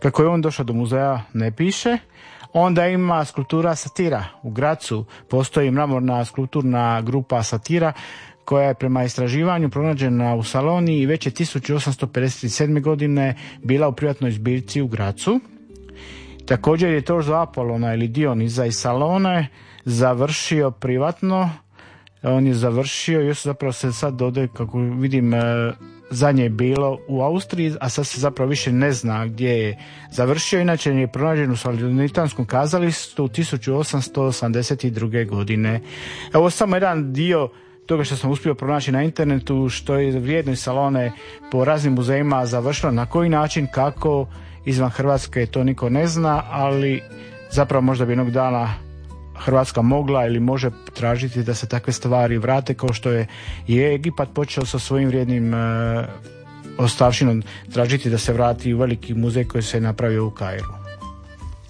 Kako je on došao do muzeja ne piše. Onda ima skulptura Satira u Grazu, postoji mramorna skulpturna grupa Satira koja je prema istraživanju pronađena u Saloni i već je 1857. godine bila u privatnoj zbirci u Grazu. Također je Torzo Apolona ili Dioniza iz Salone završio privatno. On je završio, još zapravo se sad ovdje, kako vidim, zadnje je bilo u Austriji, a sad se zapravo više ne zna gdje je završio. Inače je pronađen u Salonitanskom kazalištu 1882. godine. Ovo je samo jedan dio toga što sam uspio pronaći na internetu, što je vrijedno iz Salone po raznim muzejima završilo, na koji način, kako, izvan Hrvatske to niko ne zna, ali zapravo možda bi jednog dana Hrvatska mogla ili može tražiti da se takve stvari vrate, kao što je i Egipat počeo sa svojim vrijednim ostavštinom tražiti da se vrati u veliki muzej koji se napravio u Kairu.